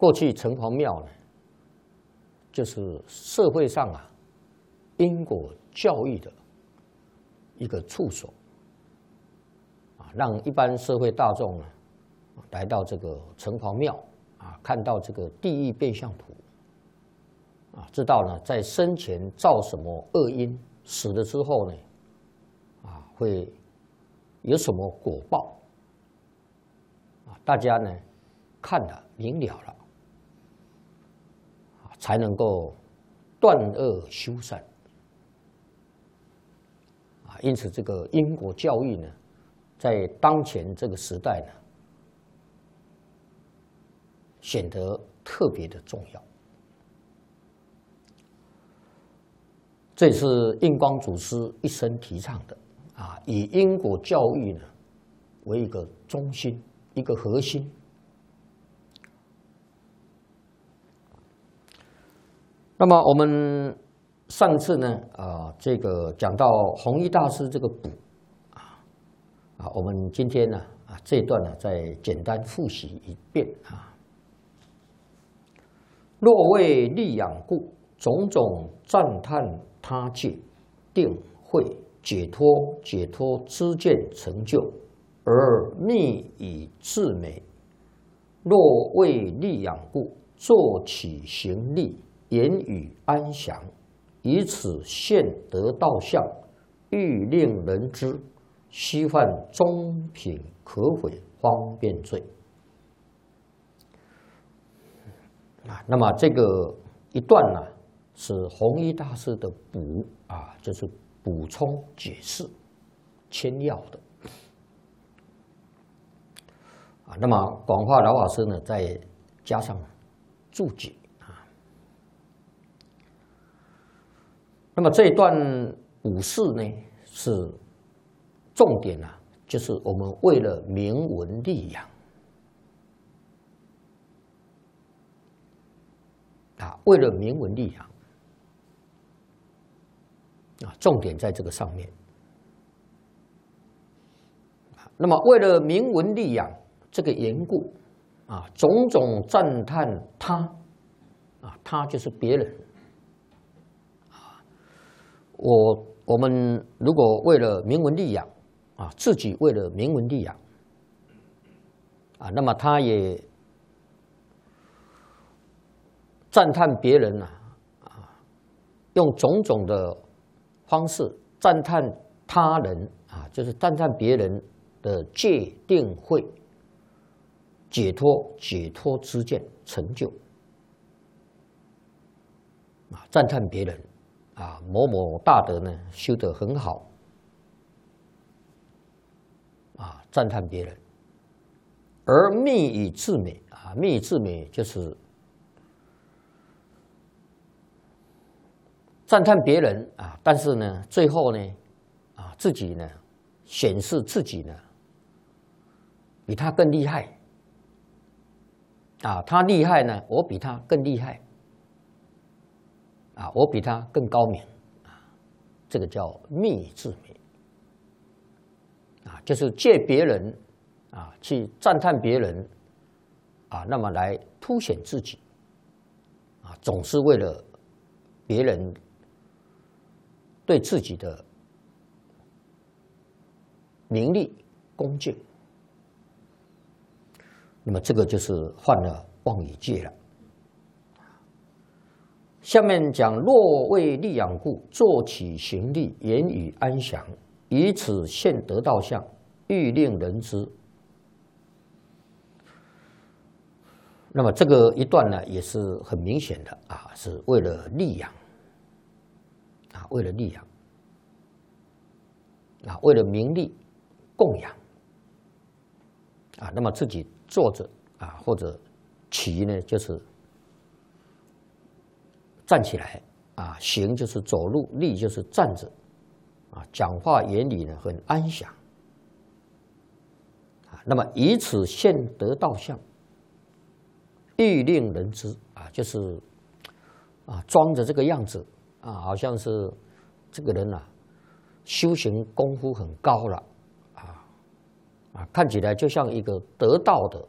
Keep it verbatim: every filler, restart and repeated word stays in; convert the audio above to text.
过去城隍庙呢，就是社会上啊因果教育的一个处所啊，让一般社会大众呢来到这个城隍庙啊，看到这个地狱变相图啊，知道呢在生前造什么恶因，死了之后呢啊会有什么果报啊，大家呢看了明了了，才能够断恶修善啊。因此，这个因果教育呢，在当前这个时代呢，显得特别的重要。这也是印光祖师一生提倡的啊，以因果教育呢为一个中心、一个核心。那么我们上次呢，啊，这个讲到弘一大师这个补啊，啊，我们今天呢，啊这一段呢，再简单复习一遍啊。若为利养故，种种赞叹他界，定慧解脱，解脱知见成就，而密以至美。若为利养故，作起行力。言语安详，以此现得道相，欲令人知，须犯中品可毁方便罪。啊，那么这个一段呢，是弘一大师的补啊，就是补充解释签要的啊。那么广化老法师呢，再加上注解。那么这一段五事呢，是重点啊，就是我们为了名闻利养啊，为了名闻利养啊，重点在这个上面。那么为了名闻利养这个缘故啊，种种赞叹他啊，他就是别人。我我们如果为了名闻利养啊，自己为了名闻利养啊，那么他也赞叹别人啊，啊，用种种的方式赞叹他人啊，就是赞叹别人的戒定慧、解脱、解脱知见成就啊，赞叹别人。啊，某某大德呢修得很好，啊，赞叹别人，而密以至美啊，密以至美就是赞叹别人啊，但是呢，最后呢，啊，自己呢显示自己呢比他更厉害，啊，他厉害呢，我比他更厉害。啊，我比他更高明啊，这个叫密至美啊，就是借别人啊去赞叹别人啊，那么来凸显自己啊，总是为了别人对自己的名利恭敬，那么这个就是犯了妄语戒了。下面讲，若为利养故，作起行力，言语安详，以此现得道相，欲令人知。那么这个一段呢，也是很明显的啊，是为了利养啊，为了利养啊，为了名利供养啊，那么自己坐着啊，或者骑呢，就是站起来啊，行就是走路，立就是站着啊，讲话言语呢很安详啊。那么以此现得道相，欲令人知啊，就是啊装着这个样子啊，好像是这个人啊修行功夫很高了啊啊，看起来就像一个得道的